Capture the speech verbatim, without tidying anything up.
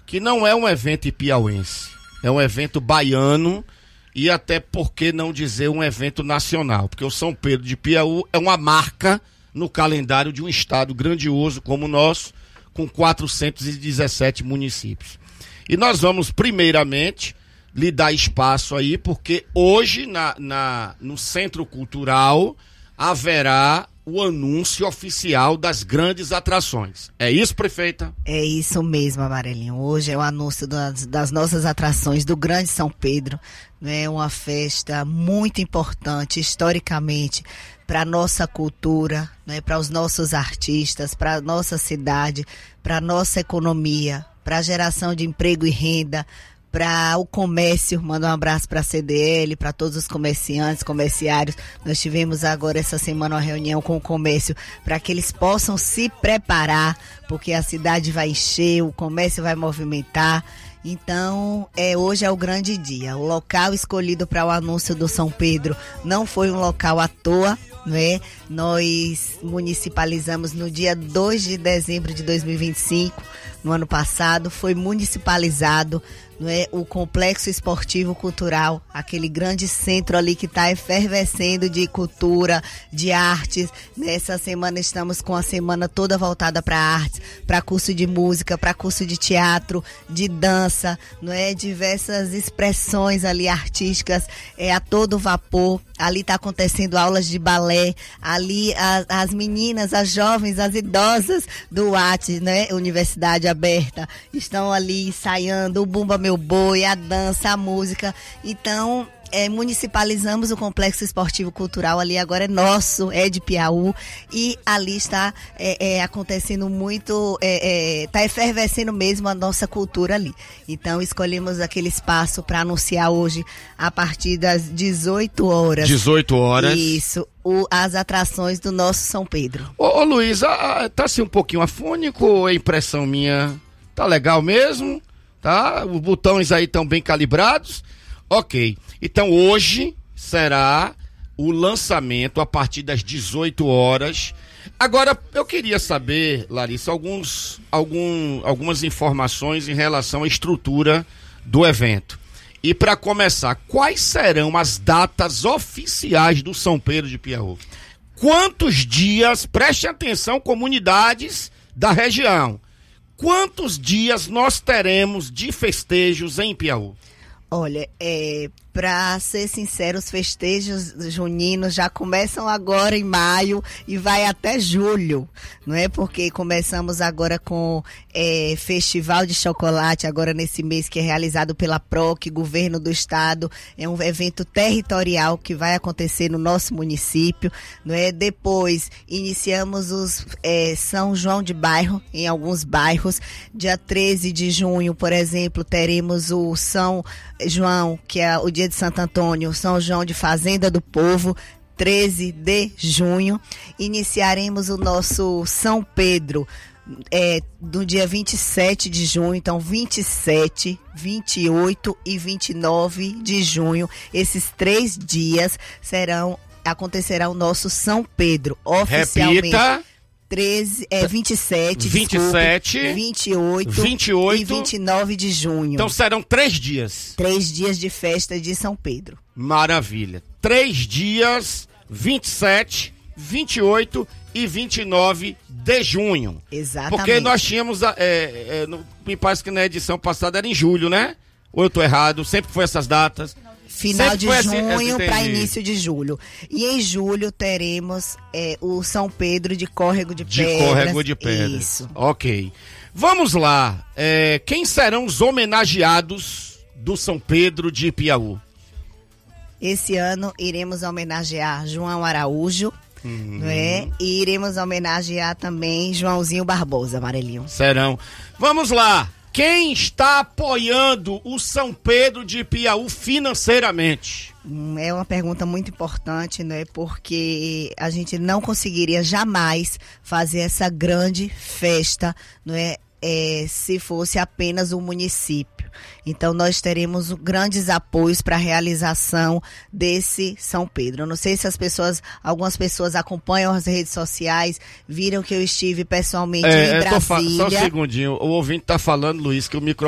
que não é um evento ipiauense, é um evento baiano e até, por que não dizer, um evento nacional, porque o São Pedro de Piauí é uma marca no calendário de um estado grandioso como o nosso, com quatrocentos e dezessete municípios. E nós vamos, primeiramente, lhe dar espaço aí, porque hoje, na, na, no Centro Cultural, haverá o anúncio oficial das grandes atrações. É isso, prefeita? É isso mesmo, Amarelinho. Hoje é o anúncio das, das nossas atrações do Grande São Pedro. É uma festa muito importante, historicamente, para a nossa cultura, né, para os nossos artistas, para a nossa cidade, para a nossa economia, para a geração de emprego e renda, para o comércio. Manda um abraço para a C D L, para todos os comerciantes, comerciários. Nós tivemos agora essa semana uma reunião com o comércio para que eles possam se preparar, porque a cidade vai encher, o comércio vai movimentar. Então, é, hoje é o grande dia. O local escolhido para o anúncio do São Pedro não foi um local à toa, né? Nós municipalizamos no dia dois de dezembro de dois mil e vinte e cinco, no ano passado, foi municipalizado, não é, o Complexo Esportivo Cultural, aquele grande centro ali que está efervescendo de cultura, de artes. Nessa semana estamos com a semana toda voltada para artes, para curso de música, para curso de teatro, de dança, não é, diversas expressões ali artísticas, é, a todo vapor. Ali está acontecendo aulas de balé, ali as, as meninas, as jovens, as idosas do U A T, né, Universidade Aberta, estão ali ensaiando o Bumba Meu Boi, a dança, a música. Então, é, municipalizamos o Complexo Esportivo Cultural, ali agora é nosso, é de Piauí, e ali está é, é, acontecendo muito, está é, é, tá efervescendo mesmo a nossa cultura ali. Então, escolhemos aquele espaço para anunciar hoje, a partir das dezoito horas. dezoito horas. Isso, o, as atrações do nosso São Pedro. Ô, ô Luiz, a, a, tá assim um pouquinho afônico ou é impressão minha? Tá legal mesmo? Tá? Os botões aí estão bem calibrados? Ok. Então hoje será o lançamento a partir das dezoito horas. Agora, eu queria saber, Larissa, alguns, algum, algumas informações em relação à estrutura do evento. E para começar, quais serão as datas oficiais do São Pedro de Piauí? Quantos dias, preste atenção, comunidades da região, quantos dias nós teremos de festejos em Piauí? Olha, é, para ser sincero, os festejos juninos já começam agora em maio e vai até julho, não é? Porque começamos agora com é, Festival de Chocolate, agora nesse mês, que é realizado pela P R O C, Governo do Estado. É um evento territorial que vai acontecer no nosso município, não é? Depois iniciamos os é, São João de Bairro, em alguns bairros. Dia treze de junho, por exemplo, teremos o São João, que é o dia de Santo Antônio, São João de Fazenda do Povo, treze de junho. Iniciaremos o nosso São Pedro é, no dia vinte e sete de junho, então vinte e sete, vinte e oito e vinte e nove de junho. Esses três dias serão, acontecerá o nosso São Pedro, oficialmente. Repita. treze, é, vinte e sete, vinte e sete, desculpe, vinte e oito, vinte e oito e vinte e nove de junho. Então serão três dias. Três dias de festa de São Pedro. Maravilha. Três dias, vinte e sete, vinte e oito e vinte e nove de junho. Exatamente. Porque nós tínhamos, é, é, no, me parece que na edição passada era em julho, né? Ou eu tô errado? Sempre foi essas datas. Final Sempre de junho assim, para entendi. início de julho. E em julho teremos é, o São Pedro de Córrego de, De Pedras. Córrego de Pedras. Isso. Ok. Vamos lá. É, quem serão os homenageados do São Pedro de Piauí? Esse ano iremos homenagear João Araújo, Uhum. não é? E iremos homenagear também Joãozinho Barbosa, Amarelinho. Serão. Vamos lá. Quem está apoiando o São Pedro de Piauí financeiramente? É uma pergunta muito importante, né? Porque a gente não conseguiria jamais fazer essa grande festa, não é? É, se fosse apenas o município. Então nós teremos grandes apoios para a realização desse São Pedro. Eu não sei se as pessoas, algumas pessoas acompanham as redes sociais, viram que eu estive pessoalmente é, em Brasília. Fa- só um segundinho, o ouvinte está falando, Luiz, que o microfone